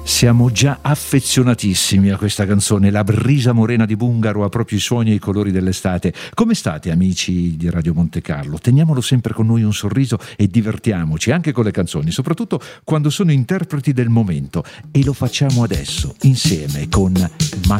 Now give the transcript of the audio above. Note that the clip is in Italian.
Siamo già affezionatissimi a questa canzone. La brisa morena di Bungaro ha proprio i suoni e i colori dell'estate. Come state, amici di Radio Monte Carlo? Teniamolo sempre con noi un sorriso e divertiamoci anche con le canzoni, soprattutto quando sono interpreti del momento. E lo facciamo adesso, insieme con